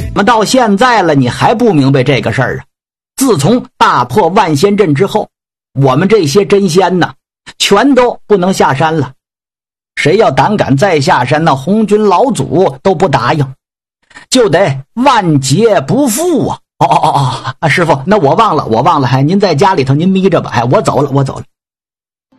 么到现在了，你还不明白这个事儿啊？自从大破万仙阵之后，我们这些真仙呢，全都不能下山了。谁要胆敢再下山，那红军老祖都不答应，就得万劫不复啊！师傅，那我忘了，您在家里头您眯着吧，我走了。